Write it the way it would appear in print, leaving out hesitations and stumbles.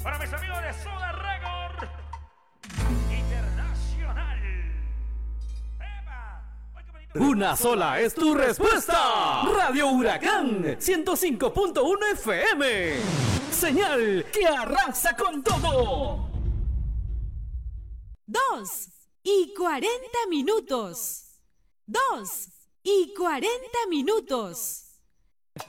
Para mis amigos de Soda Record Internacional. Una sola es tu respuesta. Radio Huracán 105.1 FM. Señal que arrasa con todo. 2:40 minutos. 2:40 minutos.